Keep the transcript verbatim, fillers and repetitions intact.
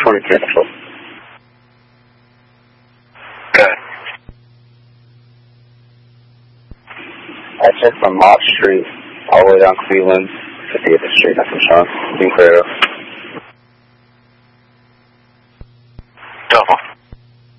twenty-three Central. Okay. I checked from Mott Street all the way down Cleveland, fifty-eighth Street, nothing showing. Being cleared up. Double.